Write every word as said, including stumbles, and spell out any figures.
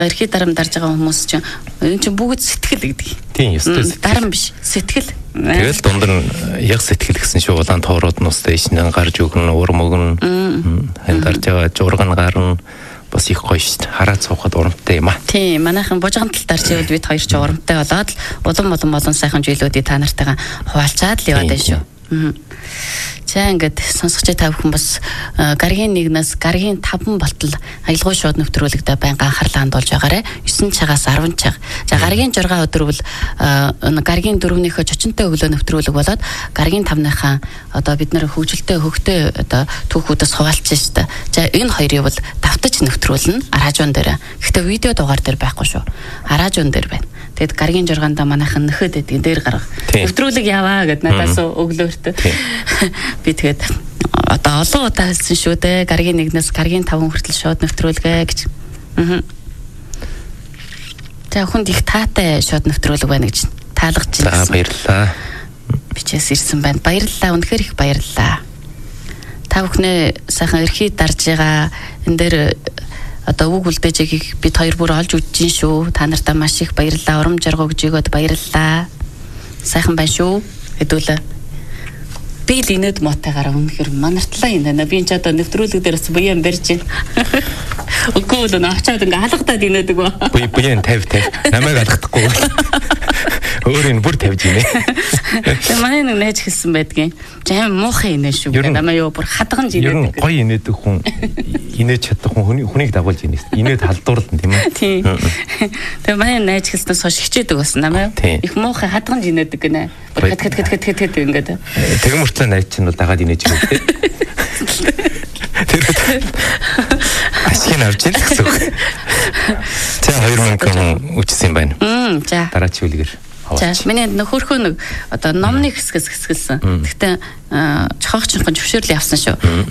Эрхий дарам дарж байгаа хүмүүс чинь энэ чинь бүгд сэтгэл гэдэг. Тийм, ёстой сэтгэл. Дарам биш, сэтгэл. Тэгэл дунд нь яг сэтгэл гэсэн шиг улаан тоорууд нь устдаа ичнэн гарч өгнө, урам өгнө. Хэн дарж байгаа журган гарна. Бас их гоё шүү дээ. Хараад суухад урамтай юм аа. Тийм, манайхан бужиган тал дарж ивэл бид хоёр ч урамтай болоод улам улам олон сайхан зүйлүүдийг та нартайгаа хуваалцаад л яваад байна шүү. За ингээд сонсогч та бүхэн бас гаргийн нэгнээс гаргийн таван болтол аялгау шууд нэвтрүүлэгдээ байнга анхаарлаа хандуулж байгаарэ.9 цагаас арван цаг. За гаргийн жургаа өдөр бол гаргийн дөрөвнийхөө чочинтой өглөө нэвтрүүлэг болоод гаргийн тавныхаа одоо бид нэр хөгжилтэй хөгтөө одоо түүхүүдээс хуваалцсан шүү дээ. За энэ хоёрыг бол давтаж нэвтрүүлнэ араажуун дээр. Гэхдээ видео дугаар дээр байхгүй шүү. Араажуун дээр байна. Тэгэд гаргийн жургаанда манайхан нөхөд эдгээр дээр гарга. Нэвтрүүлэг яваа гэд надаас өглөөртөө би тэгээд одоо олон удаа хэлсэн шүү дээ. Гаргийн нэгнээс гаргийн таван хүртэл шууд нэвтрүүлгээ гэж. Аа. За хүнд их таатай шууд нэвтрүүлэг байна гэж таалгаж байна. За баярлалаа. Бичээс ирсэн байна. Баярлалаа. Үнэхээр их баярлалаа. Та бүхнээ сайхан эрхий дарж байгаа энэ дээр одоо үг үлдээжийг бид хоёр бүр олж үзэж шүү. Та нартай маш их баярлалаа. Урам жаргал өгж өгөөд баярлалаа. Сайхан байна шүү. Хэдүүлээ. Би л инээд мотойгаараа үнэхээр манартлаа юм даа. Би энэ ч одоо нэвтрүүлэг дээрээс буян барьж байна. Үгүй л наачаад ингээ алгадаад инээдэг ба. Буй буян тавь тавь. Намайг алгадахгүй. Өөрийн бүр тавьж инээ. Тэгээ манай нэг найз хэлсэн байдгийн. Жам муухай инээ шүү. Намаа юу бүр хадганж инээдэг. Гоё инээдэг хүн инээж чаддаг хүн хүнийг дагуулж инээс. Инээд халдуурлан тийм ээ. Тийм. Тэгээ манай найз хэлснээс хойш хичээдэг болсон намаа. Их муухай хадганж инээдэг гинэ. Бүр хат хат хат хат хат ингээд. Тэгмэртлээ найз чинь бол дагаад инээж байгаа тийм. Тэр ашиг авч ийн гэсэн үг. За хоёр мянган хүн үчсэн юм байна. За. Дараач үлгэр. За миний нөхөрхөө нэг одоо номны хэсгээс хэсгэлсэн. Гэхдээ чохоогчхон зөвшөөрөл явсан шүү.